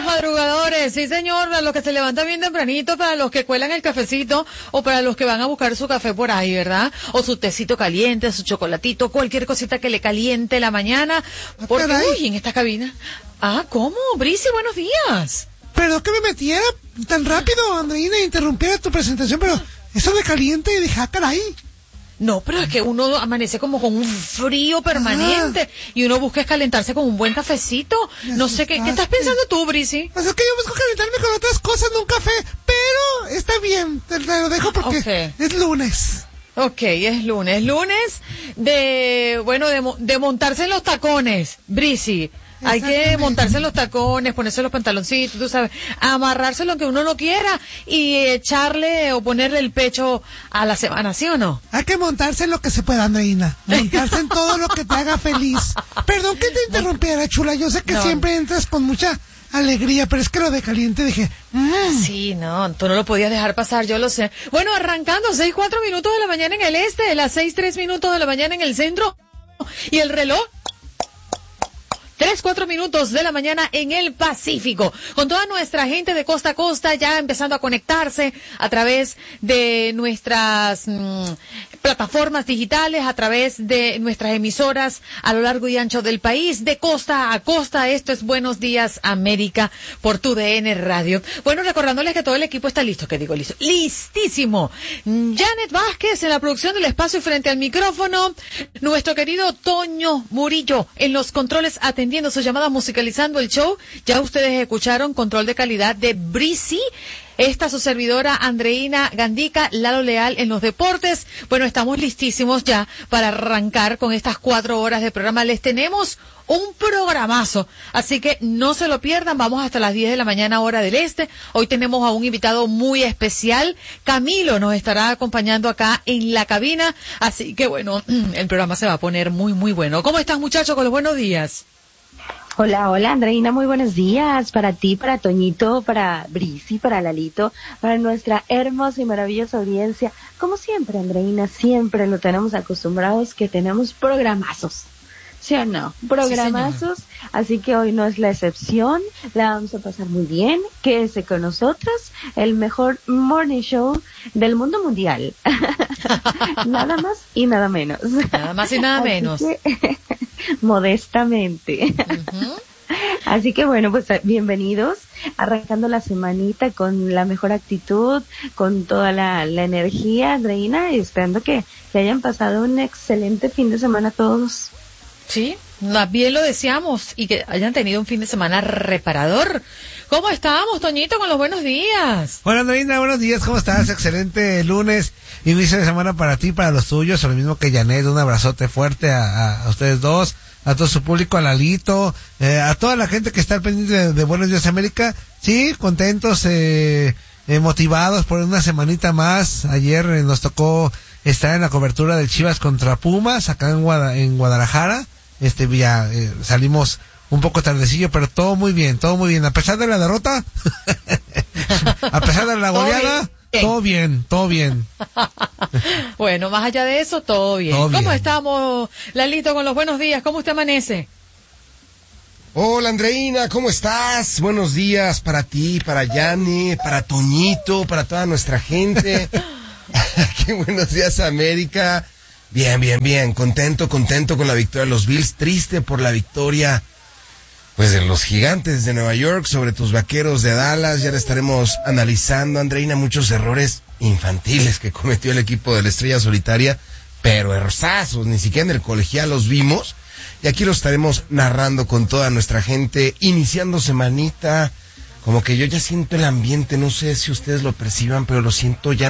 madrugadores, sí señor, para los que se levantan bien tempranito, para los que cuelan el cafecito o para los que van a buscar su café por ahí, ¿verdad? O su tecito caliente, su chocolatito, cualquier cosita que le caliente la mañana. Porque, uy, en esta cabina. Ah, ¿cómo? Brisi, buenos días. Perdón que me metiera tan rápido, Andreina, e interrumpiera tu presentación, pero eso de caliente y dije, caray. No, pero es que uno amanece como con un frío permanente y uno busca calentarse con un buen cafecito. No sé, ¿qué estás pensando tú, Brisi? Pues es que yo busco calentarme con otras cosas, no un café, pero está bien, te lo dejo porque es lunes. Ok, es lunes. Lunes de montarse en los tacones, Brisi. Hay que montarse en los tacones, ponerse los pantaloncitos, tú sabes, amarrarse lo que uno no quiera y echarle o ponerle el pecho a la semana, ¿sí o no? Hay que montarse en lo que se pueda, Andreina. Montarse en todo lo que te haga feliz. Perdón que te interrumpiera, chula. Yo sé que siempre entras con mucha alegría, pero es que lo de caliente dije... Sí, no, tú no lo podías dejar pasar, yo lo sé. Bueno, arrancando, 6:04 minutos de la mañana en el este, las 6:03 minutos de la mañana en el centro, y el reloj 3-4 minutos de la mañana en el Pacífico, con toda nuestra gente de costa a costa ya empezando a conectarse a través de nuestras plataformas digitales, a través de nuestras emisoras a lo largo y ancho del país, de costa a costa. Esto es Buenos Días América por TUDN Radio. Bueno, recordándoles que todo el equipo está listo, listísimo. Janet Vázquez en la producción del espacio y frente al micrófono, nuestro querido Toño Murillo en los controles atendiendo su llamada, musicalizando el show. Ya ustedes escucharon control de calidad de Brisi. Esta su servidora Andreina Gandica, Lalo Leal en los deportes. Bueno, estamos listísimos ya para arrancar con estas 4 horas de programa. Les tenemos un programazo, así que no se lo pierdan. Vamos hasta las 10 de la mañana hora del este. Hoy tenemos a un invitado muy especial. Camilo nos estará acompañando acá en la cabina, así que bueno, el programa se va a poner muy, muy bueno. ¿Cómo estás, muchachos, con los buenos días? Hola, Andreina, muy buenos días para ti, para Toñito, para Brisi, para Lalito, para nuestra hermosa y maravillosa audiencia. Como siempre, Andreina, siempre lo tenemos acostumbrados que tenemos programazos, ¿sí o no? Programazos, sí, así que hoy no es la excepción, la vamos a pasar muy bien. Quédese con nosotros, el mejor morning show del mundo mundial. Nada más y nada menos. Nada más y nada menos. Modestamente. Así que bueno, pues bienvenidos, arrancando la semanita con la mejor actitud, con toda la energía, Andreina, y esperando que hayan pasado un excelente fin de semana todos. Sí, bien lo deseamos y que hayan tenido un fin de semana reparador. ¿Cómo estamos, Toñito, con los buenos días? Hola, Andreina, buenos días, ¿cómo estás? Excelente lunes, inicio de semana para ti, para los tuyos, lo mismo que Janet, un abrazote fuerte a ustedes dos, a todo su público, a Lalito, a toda la gente que está al pendiente de Buenos Días América. Sí, contentos, motivados por una semanita más. Ayer nos tocó estar en la cobertura del Chivas contra Pumas, acá en Guadalajara. Ya salimos un poco tardecillo, pero todo muy bien, a pesar de la derrota, a pesar de la goleada, todo bien. Bueno, más allá de eso, todo bien. ¿Cómo estamos, Lalito, con los buenos días? ¿Cómo usted amanece? Hola, Andreina, ¿cómo estás? Buenos días para ti, para Yane, para Toñito, para toda nuestra gente. Qué buenos días, América. Bien, contento con la victoria de los Bills, triste por la victoria, pues, de los Gigantes de Nueva York sobre tus Vaqueros de Dallas. Ya la estaremos analizando, Andreina, muchos errores infantiles que cometió el equipo de la Estrella Solitaria, pero errosazos, ni siquiera en el colegial los vimos, y aquí los estaremos narrando con toda nuestra gente, iniciando semanita. Como que yo ya siento el ambiente, no sé si ustedes lo perciban, pero lo siento ya